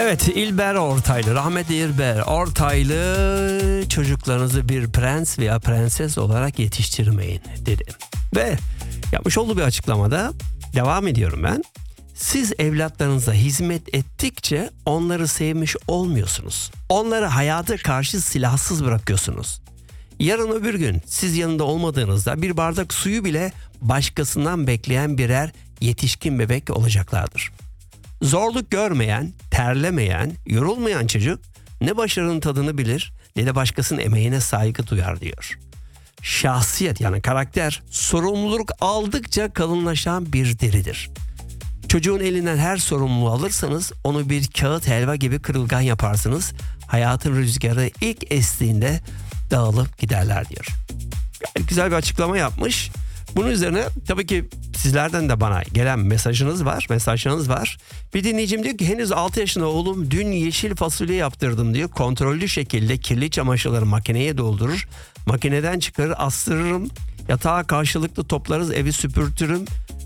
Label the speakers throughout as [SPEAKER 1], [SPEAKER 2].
[SPEAKER 1] Evet, İlber Ortaylı, rahmetli İlber Ortaylı çocuklarınızı bir prens veya prenses olarak yetiştirmeyin dedi. Ve yapmış olduğu bir açıklamada devam ediyorum ben. Siz evlatlarınıza hizmet ettikçe onları sevmiş olmuyorsunuz. Onları hayata karşı silahsız bırakıyorsunuz. Yarın öbür gün siz yanında olmadığınızda bir bardak suyu bile başkasından bekleyen birer yetişkin bebek olacaklardır. Zorluk görmeyen, terlemeyen, yorulmayan çocuk ne başarının tadını bilir ne de başkasının emeğine saygı duyar diyor. Şahsiyet yani karakter sorumluluk aldıkça kalınlaşan bir deridir. Çocuğun elinden her sorumluluğu alırsanız onu bir kağıt helva gibi kırılgan yaparsınız. Hayatın rüzgarı ilk estiğinde dağılıp giderler diyor. Gayet güzel bir açıklama yapmış. Bunun üzerine tabii ki sizlerden de bana gelen mesajınız var. Bir dinleyicim diyor ki henüz 6 yaşında oğlum dün yeşil fasulye yaptırdım diyor. Kontrollü şekilde kirli çamaşırları makineye doldurur. Makineden çıkarır astırırım. Yatağa karşılıklı toplarız evi süpürtürüm.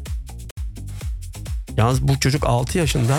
[SPEAKER 1] Yalnız bu çocuk 6 yaşında.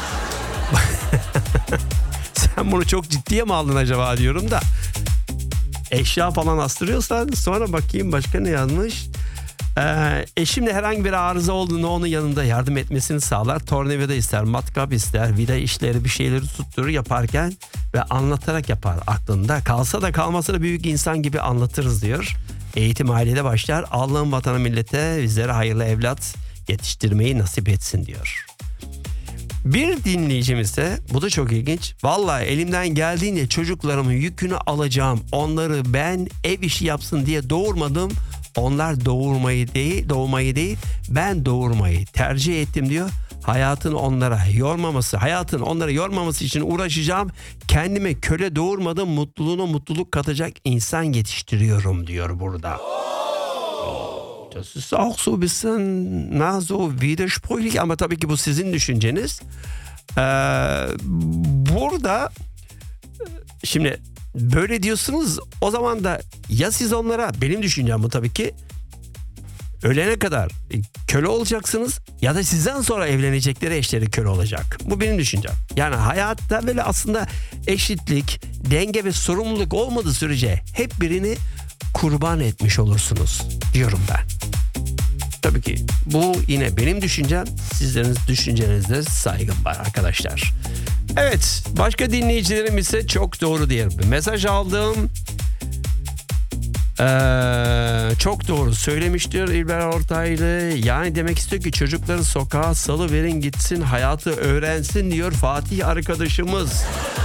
[SPEAKER 1] Sen bunu çok ciddiye mi aldın acaba diyorum da. Eşya falan astırıyorsan sonra bakayım başka ne yazmış. Eşimle herhangi bir arıza olduğunda onun yanında yardım etmesini sağlar. Tornavida ister, matkap ister, vida işleri bir şeyleri tutturur yaparken ve anlatarak yapar aklında. Kalsa da kalmasa da büyük insan gibi anlatırız diyor. Eğitim ailede başlar. Allah'ın vatana millete bizlere hayırlı evlat yetiştirmeyi nasip etsin diyor. Bir dinleyicimiz de bu da çok ilginç. Vallahi elimden geldiğince çocuklarımın yükünü alacağım. Onları ben ev işi yapsın diye doğurmadım. Onlar doğurmayı değil ben doğurmayı tercih ettim diyor. Hayatın onları yormaması için uğraşacağım. Kendime köle doğurmadım, mutluluğuna mutluluk katacak insan yetiştiriyorum diyor burada. Das ist auch so ein bisschen so widersprüchlich ama tabii ki bu sizin düşünceniz. Burada şimdi böyle diyorsunuz o zaman da ya siz onlara benim düşüncem bu tabii ki ölene kadar köle olacaksınız ya da sizden sonra evlenecekleri eşleri köle olacak. Bu benim düşüncem. Yani hayatta böyle aslında eşitlik, denge ve sorumluluk olmadığı sürece hep birini kurban etmiş olursunuz diyorum ben. Tabii ki bu yine benim düşüncem. Sizlerin düşüncenizde saygım var arkadaşlar. Evet, başka dinleyicilerim ise çok doğru diye bir mesaj aldım. Çok doğru söylemiştir İlber Ortaylı. Yani demek istiyor ki çocukları sokağa salıverin gitsin hayatı öğrensin diyor Fatih arkadaşımız.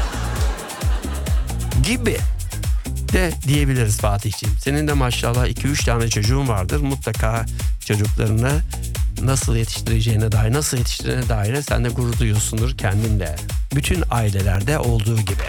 [SPEAKER 1] Gibi de diyebiliriz Fatih'ciğim. Senin de maşallah 2-3 tane çocuğun vardır. Mutlaka çocuklarını nasıl yetiştireceğine dair sen de gurur duyuyorsundur kendinle. Bütün ailelerde olduğu gibi.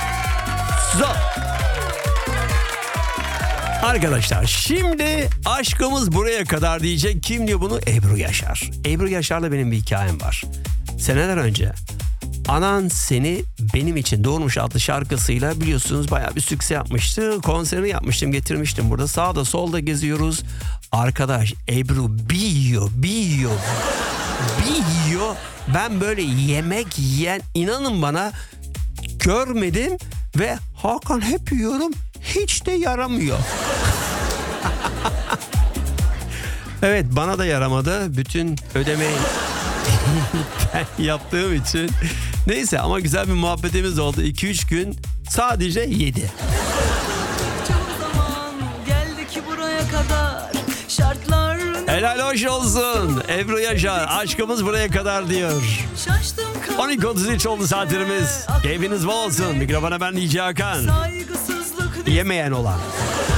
[SPEAKER 1] Arkadaşlar şimdi aşkımız buraya kadar diyecek. Kim diyor bunu? Ebru Yaşar. Ebru Yaşar'la benim bir hikayem var. Seneler önce Anan Seni Benim İçin Doğurmuş adlı şarkısıyla biliyorsunuz bayağı bir sükse yapmıştı. Konserini yapmıştım, getirmiştim burada. Sağda solda geziyoruz. Arkadaş Ebru bir yiyor. Ben böyle yemek yiyen inanın bana görmedim ve Hakan hep yiyorum hiç de yaramıyor. Evet bana da yaramadı. Bütün ödemeyi ben yaptığım için. Neyse ama güzel bir muhabbetimiz oldu. 2-3 gün sadece yedi. Helal hoş olsun. Ebru Yaşar aşkımız buraya kadar diyor. 12.33 oldu saatlerimiz. Keyfiniz bol olsun. Mikrofona ben DJ Hakan. Yemeyen olan.